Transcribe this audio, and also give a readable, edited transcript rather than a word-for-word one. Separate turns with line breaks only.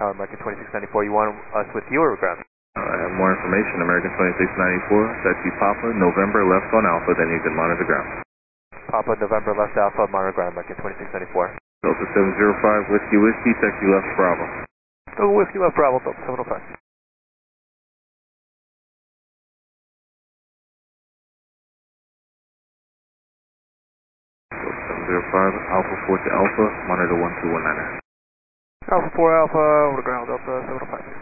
Tower, American 2694. You want us with you or ground?
I have more information. American 2694, that's you Papa, November left on Alpha, then you can monitor ground.
Papa, November left Alpha, monitor ground, American 2694.
Delta 705, Whiskey, taxi left Bravo.
Oh, Whiskey left Bravo, Delta 705.
Delta 705, Alpha 4 to Alpha, monitor 1219.
Alpha 4 Alpha, over to ground, Delta 705.